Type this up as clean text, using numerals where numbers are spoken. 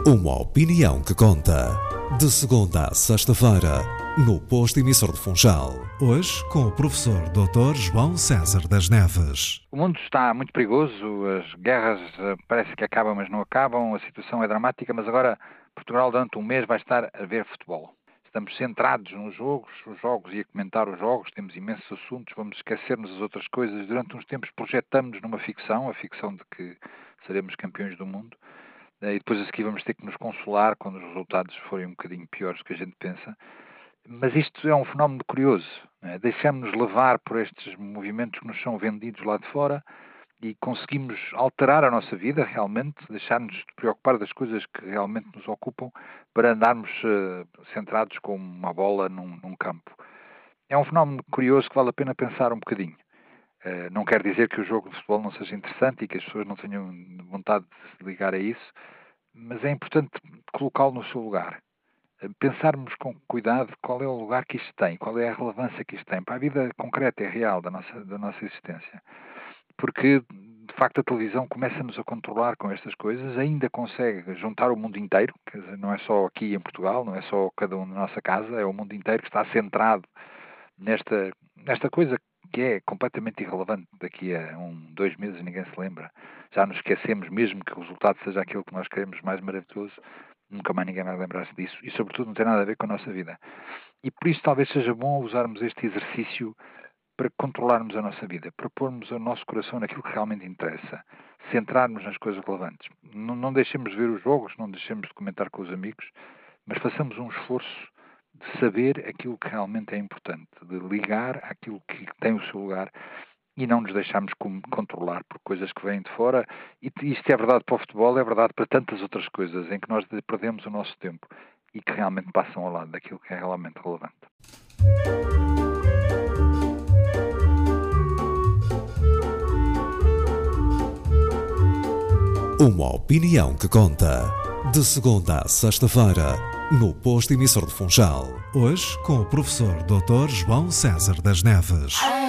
Uma opinião que conta. De segunda a sexta-feira, no posto emissor de Funchal. Hoje, com o professor Dr. João César das Neves. O mundo está muito perigoso, as guerras parece que acabam, mas não acabam, a situação é dramática, mas agora Portugal durante um mês vai estar a ver futebol. Estamos centrados nos jogos, os jogos e a comentar os jogos, temos imensos assuntos, vamos esquecer-nos das outras coisas. Durante uns tempos projetamos numa ficção, a ficção de que seremos campeões do mundo, e depois a seguir vamos ter que nos consolar quando os resultados forem um bocadinho piores do que a gente pensa. Mas isto é um fenómeno curioso, né? Deixamos-nos levar por estes movimentos que nos são vendidos lá de fora e conseguimos alterar a nossa vida realmente, deixar-nos de preocupar das coisas que realmente nos ocupam para andarmos centrados com uma bola num campo. É um fenómeno curioso que vale a pena pensar um bocadinho. Não quer dizer que o jogo de futebol não seja interessante e que as pessoas não tenham vontade de se ligar a isso, mas é importante colocá-lo no seu lugar. Pensarmos com cuidado qual é o lugar que isto tem, qual é a relevância que isto tem para a vida concreta e real da nossa existência. Porque, de facto, a televisão começa-nos a controlar com estas coisas, ainda consegue juntar o mundo inteiro, quer dizer, não é só aqui em Portugal, não é só cada um na nossa casa, é o mundo inteiro que está centrado nesta coisa que é completamente irrelevante. Daqui a 2 meses ninguém se lembra. Já nos esquecemos, mesmo que o resultado seja aquilo que nós queremos mais maravilhoso, nunca mais ninguém vai lembrar-se disso e, sobretudo, não tem nada a ver com a nossa vida. E por isso talvez seja bom usarmos este exercício para controlarmos a nossa vida, para pormos o nosso coração naquilo que realmente interessa, centrarmos nas coisas relevantes. Não deixemos de ver os jogos, não deixemos de comentar com os amigos, mas façamos um esforço de saber aquilo que realmente é importante, de ligar àquilo que tem o seu lugar e não nos deixarmos controlar por coisas que vêm de fora. E isto é verdade para o futebol, é verdade para tantas outras coisas em que nós perdemos o nosso tempo e que realmente passam ao lado daquilo que é realmente relevante. Uma opinião que conta. De segunda a sexta-feira, no posto emissor de Funchal. Hoje, com o professor Dr. João César das Neves.